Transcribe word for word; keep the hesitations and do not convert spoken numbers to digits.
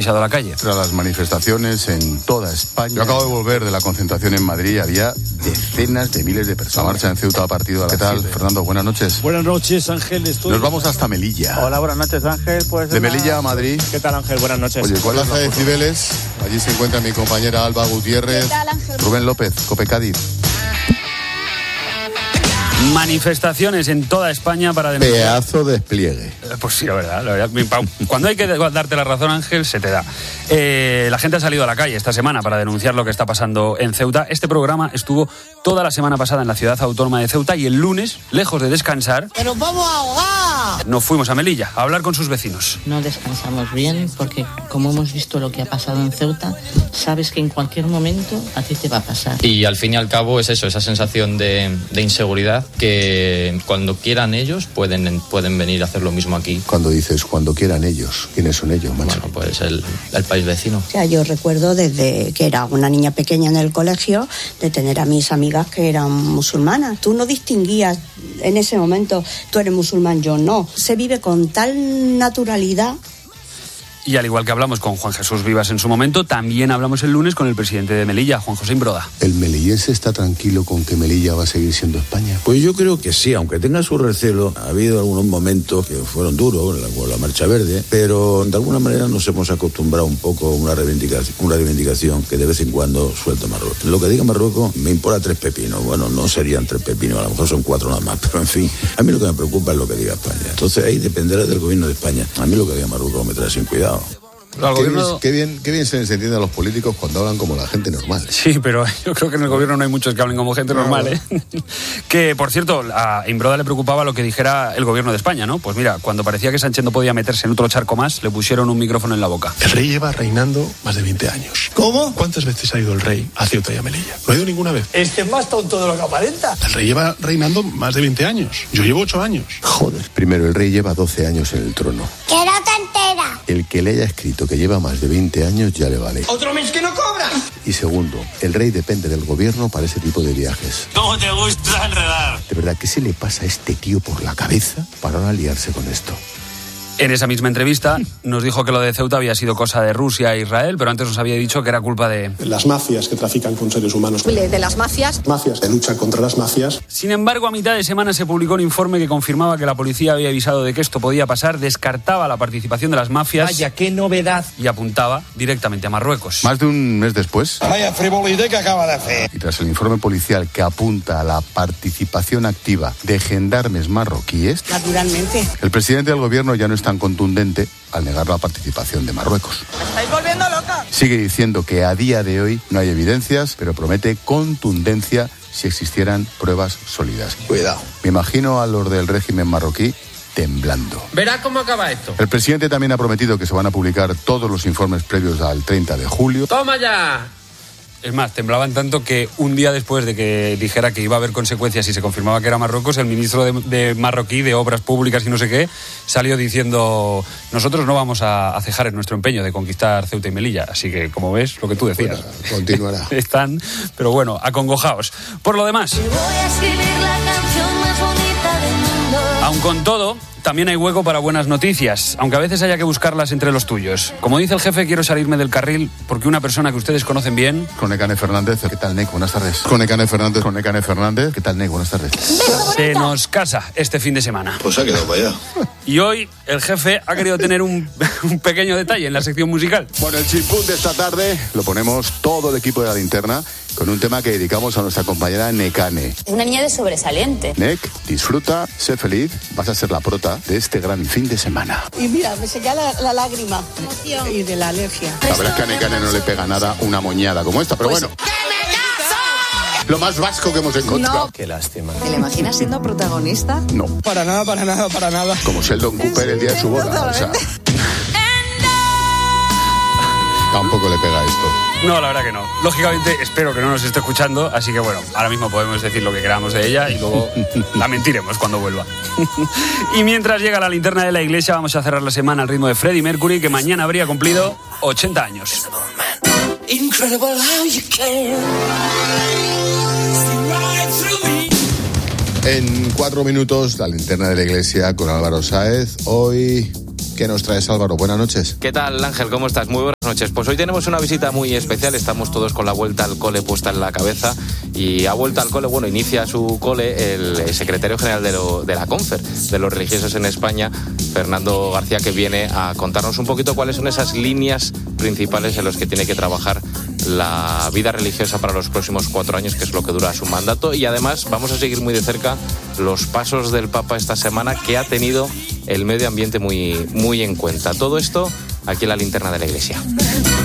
pisado la calle. Tras las manifestaciones en toda España. Yo acabo de volver de la concentración en Madrid. Había decenas de miles de personas. La marcha en Ceuta ha partido a la... ¿Qué tal, Fernando? Buenas noches. Buenas noches, Ángel. Estoy... Nos vamos hasta Melilla. Hola, buenas noches, Ángel. Pues de una... Melilla a Madrid. ¿Qué tal, Ángel? Buenas noches. Oye, ¿cuál es la de Cibeles? Allí se encuentra mi compañera Alba Gutiérrez. ¿Qué tal, Ángel? Rubén López, Cope Cádiz. Manifestaciones en toda España para denunciar... Pedazo de despliegue. Pues sí, la verdad, la verdad. Cuando hay que darte la razón, Ángel, se te da. Eh, la gente ha salido a la calle esta semana para denunciar lo que está pasando en Ceuta. Este programa estuvo toda la semana pasada en la ciudad autónoma de Ceuta y el lunes, lejos de descansar... ¡Pero vamos a ahogar! Nos fuimos a Melilla a hablar con sus vecinos. No descansamos bien porque, como hemos visto lo que ha pasado en Ceuta, sabes que en cualquier momento a ti te va a pasar. Y al fin y al cabo es eso, esa sensación de, de inseguridad que cuando quieran ellos pueden, pueden venir a hacer lo mismo aquí. Cuando dices cuando quieran ellos, ¿quiénes son ellos, macho? Bueno, pues el, el país vecino. O sea, yo recuerdo desde que era una niña pequeña en el colegio de tener a mis amigas que eran musulmanas. Tú no distinguías en ese momento, tú eres musulmán, yo no. Se vive con tal naturalidad. Y al igual que hablamos con Juan Jesús Vivas en su momento, también hablamos el lunes con el presidente de Melilla, Juan José Imbroda. ¿El melillense está tranquilo con que Melilla va a seguir siendo España? Pues yo creo que sí, aunque tenga su recelo. Ha habido algunos momentos que fueron duros, la, la Marcha Verde, pero de alguna manera nos hemos acostumbrado un poco a una reivindicación, una reivindicación que de vez en cuando suelta Marruecos. Lo que diga Marruecos me importa tres pepinos. Bueno, no serían tres pepinos, a lo mejor son cuatro nada más, pero en fin, a mí lo que me preocupa es lo que diga España. Entonces ahí dependerá del gobierno de España. A mí lo que diga Marruecos me trae sin cuidado. Qué, gobierno... bien, qué, bien, qué bien se les entiende a los políticos cuando hablan como la gente normal. Sí, pero yo creo que en el gobierno no hay muchos que hablen como gente no, normal, ¿eh? Que, por cierto, a Imbroda le preocupaba lo que dijera el gobierno de España, ¿no? Pues mira, cuando parecía que Sánchez no podía meterse en otro charco más, le pusieron un micrófono en la boca. El rey lleva reinando más de veinte años. ¿Cómo? ¿Cuántas veces ha ido el rey a Ceuta y a Melilla? No ha ido ninguna vez. Este es más tonto de lo que aparenta. El rey lleva reinando más de veinte años. Yo llevo ocho años. Joder. Primero, el rey lleva doce años en el trono. ¡Que no te entera! El que le haya escrito que lleva más de veinte años ya le vale. ¡Otro mes que no cobra! Y segundo, el rey depende del gobierno para ese tipo de viajes. ¿Cómo te gusta enredar? De verdad, ¿qué se le pasa a este tío por la cabeza para no aliarse con esto? En esa misma entrevista nos dijo que lo de Ceuta había sido cosa de Rusia e Israel, pero antes nos había dicho que era culpa de... Las mafias que trafican con seres humanos. De las mafias. Mafias que luchan contra las mafias. Sin embargo, a mitad de semana se publicó un informe que confirmaba que la policía había avisado de que esto podía pasar, descartaba la participación de las mafias... Vaya, qué novedad. Y apuntaba directamente a Marruecos. Más de un mes después... Vaya frivolidad que acaba de hacer. Y tras el informe policial que apunta a la participación activa de gendarmes marroquíes... Naturalmente. El presidente del gobierno ya no es tan contundente al negar la participación de Marruecos. ¡Me estáis volviendo loca! Sigue diciendo que a día de hoy no hay evidencias, pero promete contundencia si existieran pruebas sólidas. Cuidado. Me imagino a los del régimen marroquí temblando. Verás cómo acaba esto. El presidente también ha prometido que se van a publicar todos los informes previos al treinta de julio. ¡Toma ya! Es más, temblaban tanto que un día después de que dijera que iba a haber consecuencias y se confirmaba que era Marruecos, el ministro de, de marroquí de Obras Públicas y no sé qué salió diciendo: nosotros no vamos a, a cejar en nuestro empeño de conquistar Ceuta y Melilla. Así que, como ves, lo que tú decías. Bueno, continuará. Están, pero bueno, acongojaos. Por lo demás, aun con todo, también hay hueco para buenas noticias, aunque a veces haya que buscarlas entre los tuyos. Como dice el jefe, quiero salirme del carril porque una persona que ustedes conocen bien... Con Necane Fernández, ¿qué tal, Nec? Buenas tardes. Con Necane Fernández, con Necane Fernández, ¿qué tal, Nec? Buenas tardes. Se nos casa este fin de semana. Pues ha quedado para allá. Y hoy el jefe ha querido tener un, un pequeño detalle en la sección musical. Bueno, el chimpún de esta tarde lo ponemos todo el equipo de La Linterna con un tema que dedicamos a nuestra compañera Necane. Una niña de sobresaliente. Nec, disfruta, sé feliz, vas a ser la prota de este gran fin de semana. Y mira, me seca la, la lágrima. Emoción. Y de la alergia. La verdad es que a Necane no le pega nada una moñada como esta, pero pues, bueno. Lo más vasco que hemos encontrado. No. Qué lástima. ¿Te le imaginas siendo protagonista? No. Para nada, para nada, para nada. Como Sheldon Cooper el día de su boda. O sea, tampoco le pega esto. No, la verdad que no. Lógicamente, espero que no nos esté escuchando, así que bueno, ahora mismo podemos decir lo que queramos de ella y luego la mentiremos cuando vuelva. Y mientras llega la linterna de la iglesia, vamos a cerrar la semana al ritmo de Freddie Mercury, que mañana habría cumplido ochenta años. En cuatro minutos, la linterna de la iglesia con Álvaro Sáez. Hoy ¿Qué nos traes, Álvaro? Buenas noches. ¿Qué tal, Ángel? ¿Cómo estás? Muy buenas noches. Pues hoy tenemos una visita muy especial. Estamos todos con la vuelta al cole puesta en la cabeza. Y a vuelta al cole, bueno, inicia su cole el secretario general de, lo, de la Confer, de los religiosos en España, Fernando García, que viene a contarnos un poquito cuáles son esas líneas principales en las que tiene que trabajar la vida religiosa para los próximos cuatro años, que es lo que dura su mandato. Y además vamos a seguir muy de cerca los pasos del Papa esta semana, que ha tenido el medio ambiente muy, muy en cuenta. Todo esto aquí en la linterna de la Iglesia.